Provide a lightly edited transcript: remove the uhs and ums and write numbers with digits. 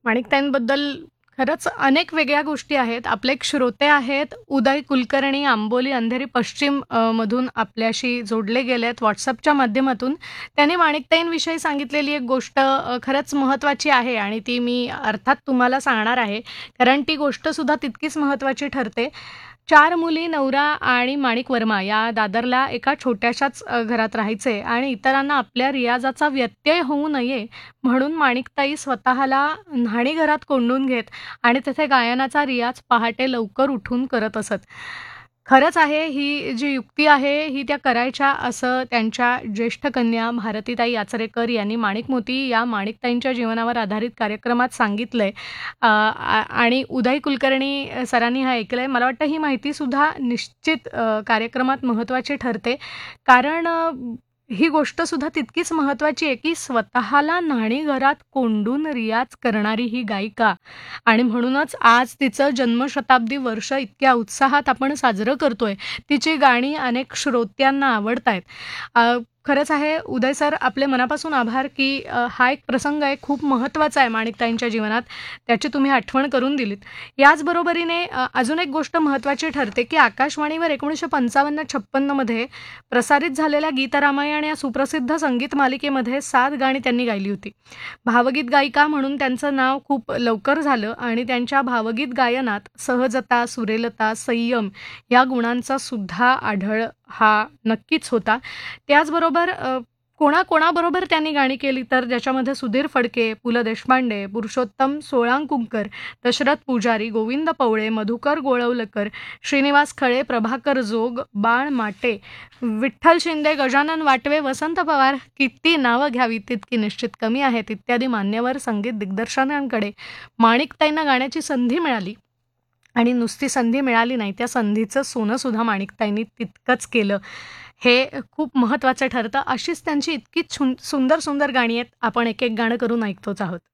माणिकताईंबद्दल खरंच अनेक वेगळ्या गोष्टी आहेत. आपले एक श्रोते आहेत, उदय कुलकर्णी, आंबोली, अंधेरी पश्चिम मधून आपल्याशी जोडले गेले आहेत WhatsAppच्या माध्यमातून. त्यांनी माणिकताईंविषयी सांगितलेली एक गोष्ट खरंच महत्त्वाची आहे आणि ती मी अर्थात तुम्हाला सांगणार आहे. कारण ती गोष्टसुद्धा तितकीच महत्त्वाची ठरते. 4 मुली, नवरा आणि माणिक वर्मा या दादरला एका छोट्याशाच घरात राहायचे आणि इतरांना आपल्या रियाजाचा व्यत्यय होऊ नये म्हणून माणिकताई स्वतःला न्हाणीघरात कोंडून घेत आणि तिथे गायनाचा रियाज पहाटे लवकर उठून करत असत. खरंच आहे, ही जी युक्ती आहे, ही त्या करायच्या असं त्यांच्या ज्येष्ठ कन्या भारतीताई आचरेकर यांनी माणिक मोती या माणिकताईंच्या जीवनावर आधारित कार्यक्रमात सांगितलंय. आणि उदय कुलकर्णी सरांनी हा ऐकलंय. मला वाटतं ही माहितीसुद्धा निश्चित कार्यक्रमात महत्त्वाची ठरते. कारण ही गोष्टसुद्धा तितकीच महत्त्वाची आहे, की स्वतःला न्हाणीघरात कोंडून रियाज करणारी ही गायिका आणि म्हणूनच आज तिचं जन्मशताब्दी वर्ष इतक्या उत्साहात आपण साजरं करतोय. तिची गाणी अनेक श्रोत्यांना आवडतायत. खरंच आहे उदय सर, आपले मनापासून आभार, की हा एक प्रसंग आहे खूप महत्त्वाचा आहे माणिकताईंच्या जीवनात. त्याची तुम्ही आठवण करून दिलीत. याचबरोबरीने अजून एक गोष्ट महत्त्वाची ठरते, की आकाशवाणीवर 1955-56 मध्ये प्रसारित झालेल्या गीतरामायण या सुप्रसिद्ध संगीत मालिकेमध्ये 7 गाणी त्यांनी गायली होती. भावगीत गायिका म्हणून त्यांचं नाव खूप लवकर झालं आणि त्यांच्या भावगीत गायनात सहजता, सुरेलता, संयम या गुणांचा सुद्धा आढळ हा नक्कीच होता. त्याचबरोबर कोणाकोणाबरोबर त्यांनी गाणी केली तर ज्याच्यामध्ये सुधीर फडके, पु. ल. देशपांडे, पुरुषोत्तम सोळांकुंकर, दशरथ पुजारी, गोविंद पवळे, मधुकर गोळवलकर, श्रीनिवास खळे, प्रभाकर जोग, बाळ माटे, विठ्ठल शिंदे, गजानन वाटवे, वसंत पवार, किती नावं घ्यावी तितकी निश्चित कमी आहेत इत्यादी मान्यवर संगीत दिग्दर्शकांकडे माणिकताईंना गाण्याची संधी मिळाली. आणि नुसती संधी मिळाली नाही, त्या संधीचं सोनंसुद्धा माणिकताईंनी तितकंच केलं. हे खूप महत्त्वाचं ठरतं. अशीच त्यांची इतकी सुंदर सुंदर गाणी आहेत. आपण एक एक गाणं करून ऐकतोच आहोत.